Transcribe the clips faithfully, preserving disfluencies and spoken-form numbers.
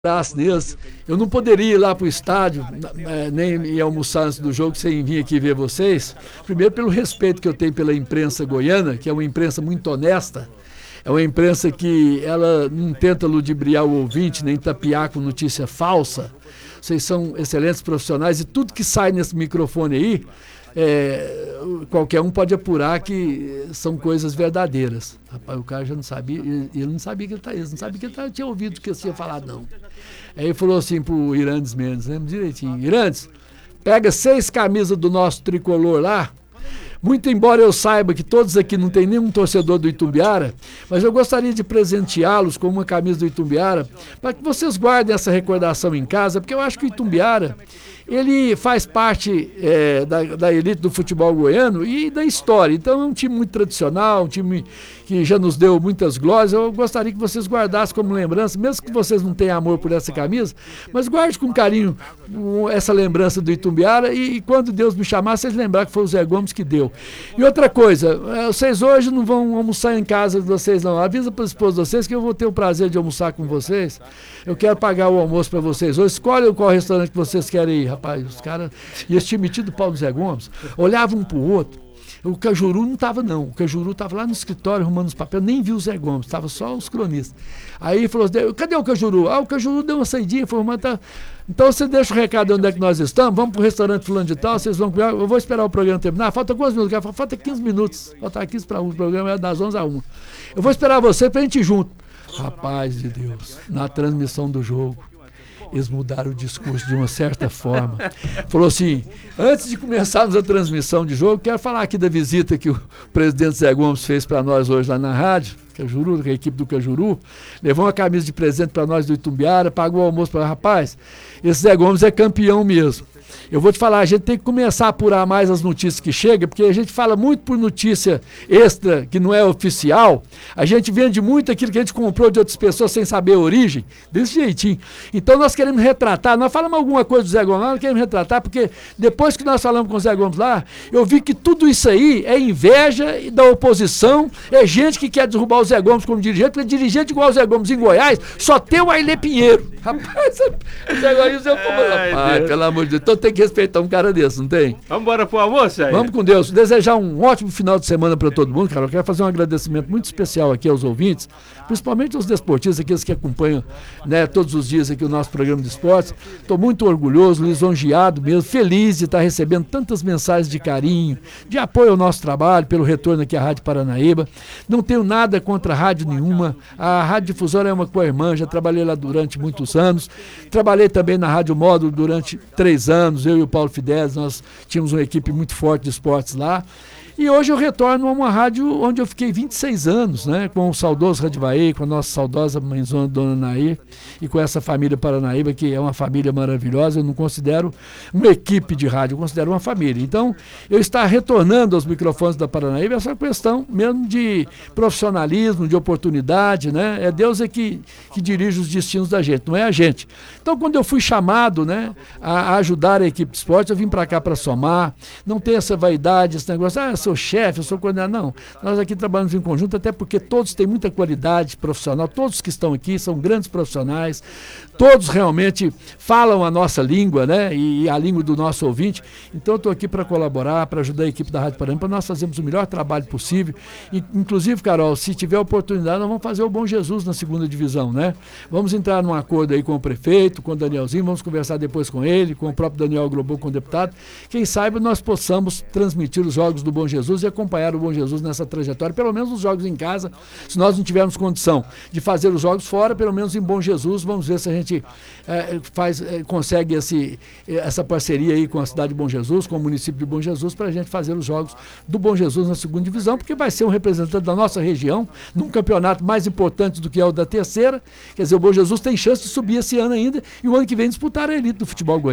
Neles. Eu não poderia ir lá para o estádio, é, nem ir almoçar antes do jogo sem vir aqui ver vocês. Primeiro pelo respeito que eu tenho pela imprensa goiana, que é uma imprensa muito honesta. É uma imprensa que ela não tenta ludibriar o ouvinte, nem tapear com notícia falsa. Vocês são excelentes profissionais e tudo que sai nesse microfone aí, é, qualquer um pode apurar que são coisas verdadeiras. Rapaz, o cara já não sabia, ele, ele não sabia que ele tá, ele não sabia que ele tá, tinha ouvido o que eu tinha falado, não. Aí ele falou assim pro Irandes Mendes, lembra direitinho, Irandes, pega seis camisas do nosso tricolor lá. Muito embora eu saiba que todos aqui não tem nenhum torcedor do Itumbiara, mas eu gostaria de presenteá-los com uma camisa do Itumbiara, para que vocês guardem essa recordação em casa, porque eu acho que o Itumbiara, ele faz parte é, da, da elite do futebol goiano e da história. Então é um time muito tradicional, um time que já nos deu muitas glórias. Eu gostaria que vocês guardassem como lembrança, mesmo que vocês não tenham amor por essa camisa, mas guarde com carinho essa lembrança do Itumbiara e, e quando Deus me chamar, vocês lembrar que foi o Zé Gomes que deu. E outra coisa, vocês hoje não vão almoçar em casa de vocês não. Avisa para os esposos de vocês que eu vou ter o prazer de almoçar com vocês. Eu quero pagar o almoço para vocês hoje. Escolhe qual restaurante que vocês querem ir, rapaz. Os caras, e esse time metido do Paulo Zé Gomes, olhavam um para o outro. O Cajuru não estava não, o Cajuru estava lá no escritório arrumando os papéis, nem viu o Zé Gomes, estava só os cronistas. Aí falou assim, cadê o Cajuru? Ah, o Cajuru deu uma saidinha, foi uma... Tá... Então você deixa o recado onde é que nós estamos, vamos para o restaurante fulano de tal, vocês vão... Eu vou esperar o programa terminar, falta quantos minutos? Falta quinze minutos, falta quinze para um, o programa é das onze a uma. Eu vou esperar você para a gente ir junto. Rapaz de Deus, na transmissão do jogo, eles mudaram o discurso de uma certa forma. Falou assim, antes de começarmos a transmissão de jogo, quero falar aqui da visita que o presidente Zé Gomes fez para nós hoje lá na rádio, Cajuru, a equipe do Cajuru, levou uma camisa de presente para nós do Itumbiara, pagou o almoço para rapaz, esse Zé Gomes é campeão mesmo. Eu vou te falar, a gente tem que começar a apurar mais as notícias que chegam, porque a gente fala muito por notícia extra, que não é oficial. A gente vende muito aquilo que a gente comprou de outras pessoas sem saber a origem, desse jeitinho. Então nós queremos retratar, nós falamos alguma coisa do Zé Gomes, nós queremos retratar, porque depois que nós falamos com o Zé Gomes lá, eu vi que tudo isso aí é inveja da oposição, é gente que quer derrubar o Zé Gomes como dirigente, porque dirigente igual o Zé Gomes em Goiás, só tem o Ailê Pinheiro. Rapaz, o Zé Gomes é um rapaz, pelo amor de Deus. Então tem que respeitar um cara desse, não tem? Vamos embora pro almoço aí? Vamos com Deus. Desejar um ótimo final de semana para todo mundo, cara. Eu quero fazer um agradecimento muito especial aqui aos ouvintes, principalmente aos desportistas, aqueles que acompanham, né, todos os dias aqui o nosso programa de esportes. Estou muito orgulhoso, lisonjeado mesmo, feliz de estar recebendo tantas mensagens de carinho, de apoio ao nosso trabalho, pelo retorno aqui à Rádio Paranaíba. Não tenho nada contra a rádio nenhuma. A Rádio Difusora é uma co-irmã, já trabalhei lá durante muitos anos. Trabalhei também na Rádio Módulo durante três anos, eu e o Paulo Fidelis, nós tínhamos uma equipe muito forte de esportes lá. E hoje eu retorno a uma rádio onde eu fiquei vinte e seis anos, né, com o saudoso Radivaí, com a nossa saudosa mãezona Dona Nair, e com essa família Paranaíba, que é uma família maravilhosa. Eu não considero uma equipe de rádio, eu considero uma família. Então, eu estar retornando aos microfones da Paranaíba é essa questão mesmo de profissionalismo, de oportunidade, né? É Deus é que, que dirige os destinos da gente, não é a gente. Então, quando eu fui chamado, né, a, a ajudar a equipe de esporte, eu vim para cá para somar, não tem essa vaidade, esse negócio, ah, eu sou chefe, eu sou coordenador, não. Nós aqui trabalhamos em conjunto, até porque todos têm muita qualidade profissional, todos que estão aqui são grandes profissionais, todos realmente falam a nossa língua, né, e a língua do nosso ouvinte. Então eu estou aqui para colaborar, para ajudar a equipe da Rádio Paranaíba, para nós fazermos o melhor trabalho possível. E, inclusive, Carol, se tiver oportunidade, nós vamos fazer o Bom Jesus na segunda divisão, né? Vamos entrar num acordo aí com o prefeito, com o Danielzinho, vamos conversar depois com ele, com o próprio Daniel Globou, com o deputado. Quem sabe nós possamos transmitir os jogos do Bom Jesus e acompanhar o Bom Jesus nessa trajetória, pelo menos os jogos em casa. Se nós não tivermos condição de fazer os jogos fora, pelo menos em Bom Jesus, vamos ver se a gente é, faz, é, consegue esse, essa parceria aí com a cidade de Bom Jesus, com o município de Bom Jesus, para a gente fazer os jogos do Bom Jesus na segunda divisão, porque vai ser um representante da nossa região, num campeonato mais importante do que é o da terceira. Quer dizer, o Bom Jesus tem chance de subir esse ano ainda e o ano que vem disputar a elite do futebol goiano.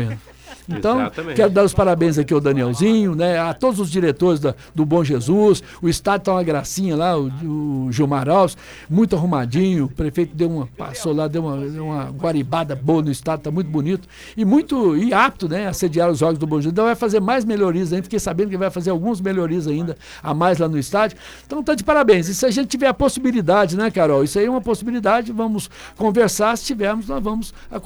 Então, Exatamente. quero dar os parabéns aqui ao Danielzinho, né, a todos os diretores da, do Bom Jesus. O estádio está uma gracinha lá, o, o Gilmar Alves, muito arrumadinho. O prefeito deu uma, passou lá, deu uma, deu uma guaribada boa no estádio, está muito bonito. E muito e apto, né, a sediar os jogos do Bom Jesus. Então vai fazer mais melhorias ainda. Fiquei sabendo que vai fazer algumas melhorias ainda a mais lá no estádio. Então tá de parabéns. E se a gente tiver a possibilidade, né, Carol? Isso aí é uma possibilidade, vamos conversar. Se tivermos, nós vamos